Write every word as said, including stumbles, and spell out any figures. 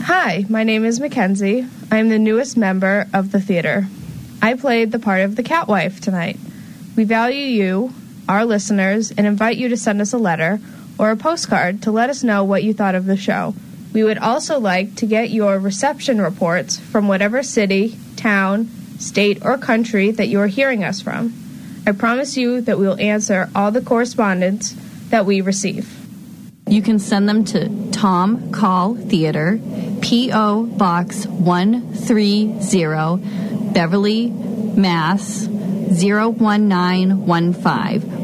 Hi, my name is Mackenzie. I'm the newest member of the theater. I played the part of the Catwife tonight. We value you, our listeners, and invite you to send us a letter or a postcard to let us know what you thought of the show. We would also like to get your reception reports from whatever city, town, state, or country that you are hearing us from. I promise you that we will answer all the correspondence that we receive. You can send them to Tom Call Theater, P O. Box one three zero, Beverly, Mass. zero one nine one five.